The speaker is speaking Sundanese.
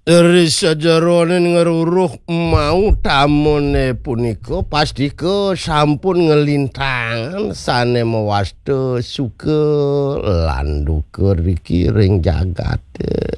Dari sajaroning ngeruruh mau tamone punika pasti ke sampun ngelintangan sane mewaste suke landu keriki ring jagat.